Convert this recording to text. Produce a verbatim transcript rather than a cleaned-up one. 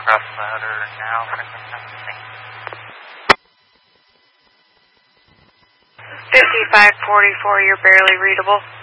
cross louder now. fifty-five forty-four, you're barely readable.